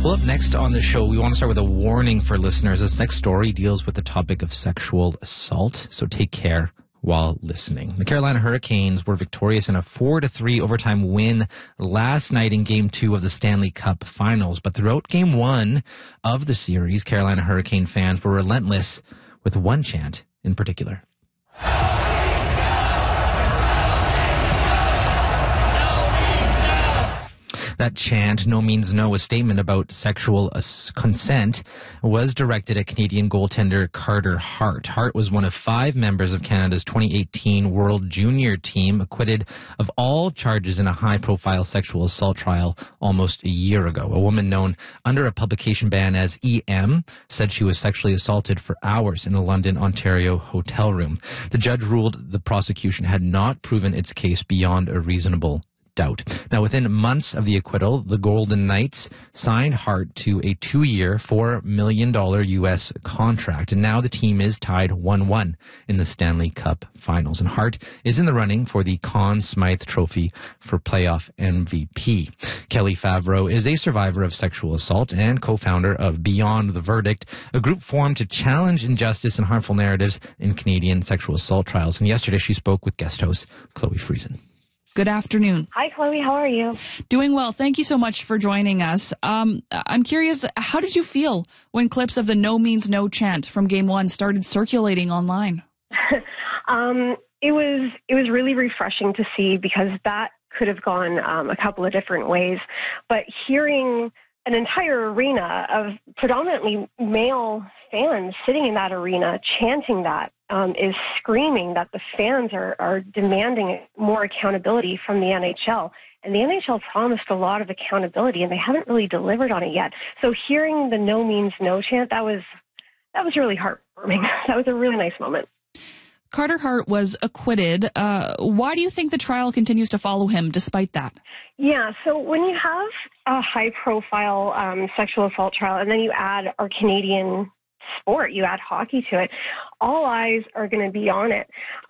Well, up next on the show, we want to start with a warning for listeners. This next story deals with the topic of sexual assault, so take care while listening. The Carolina Hurricanes were victorious in a 4-3 overtime win last night in Game 2 of the Stanley Cup Finals. But throughout Game 1 of the series, Carolina Hurricane fans were relentless with one chant in particular. That chant, "No Means No," a statement about sexual consent, was directed at Canadian goaltender Carter Hart. Hart was one of 5 members of Canada's 2018 World Junior team, acquitted of all charges in a high-profile sexual assault trial almost a year ago. A woman known under a publication ban as EM said she was sexually assaulted for hours in a London, Ontario hotel room. The judge ruled the prosecution had not proven its case beyond a reasonable doubt. Now, within months of the acquittal, the Golden Knights signed Hart to a 2-year, $4 million U.S. contract, and now the team is tied 1-1 in the Stanley Cup Finals. And Hart is in the running for the Conn Smythe Trophy for playoff MVP. Kelly Favreau is a survivor of sexual assault and co-founder of Beyond the Verdict, a group formed to challenge injustice and harmful narratives in Canadian sexual assault trials. And yesterday she spoke with guest host Chloe Friesen. Good afternoon. Hi, Chloe. How are you? Doing well. Thank you so much for joining us. I'm curious, how did you feel when clips of the "No Means No" chant from Game 1 started circulating online? It was really refreshing to see, because that could have gone a couple of different ways. But hearing an entire arena of predominantly male fans sitting in that arena chanting that is screaming that the fans are demanding more accountability from the NHL. And the NHL promised a lot of accountability, and they haven't really delivered on it yet. So hearing the "No Means No" chant, that was really heartwarming. That was a really nice moment. Carter Hart was acquitted. Why do you think the trial continues to follow him despite that? Yeah, so when you have a high-profile sexual assault trial, and then you add our Canadian sport, you add hockey to it, all eyes are going to be on it.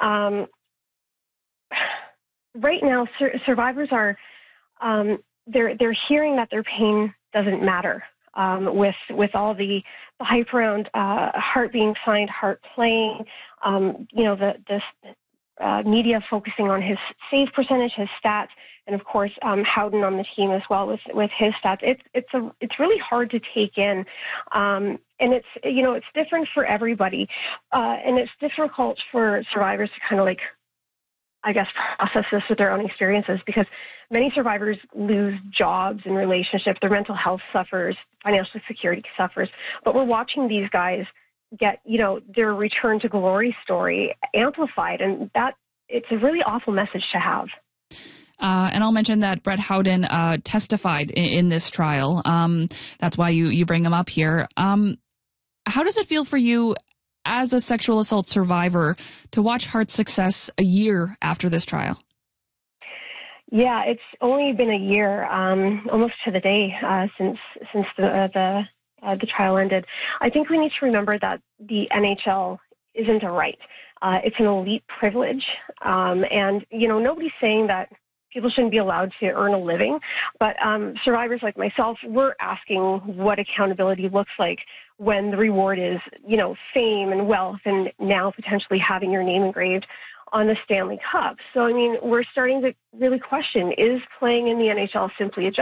Right now, survivors are they're hearing that their pain doesn't matter. With all the hype around Hart being signed, Hart playing, the media focusing on his save percentage, his stats, and of course Howden on the team as well with his stats. It's really hard to take in, and it's different for everybody, and it's difficult for survivors to kind of process this with their own experiences, because many survivors lose jobs and relationships, their mental health suffers, financial security suffers, but we're watching these guys get, their return to glory story amplified, and that it's a really awful message to have. And I'll mention that Brett Howden testified in this trial. That's why you bring him up here. How does it feel for you as a sexual assault survivor to watch Hart's success a year after this trial? Yeah, it's only been a year, almost to the day, since the trial ended. I think we need to remember that the NHL isn't a right. It's an elite privilege, and nobody's saying that people shouldn't be allowed to earn a living, but survivors like myself, we're asking what accountability looks like when the reward is, fame and wealth, and now potentially having your name engraved on the Stanley Cup. So, we're starting to really question, is playing in the NHL simply a job?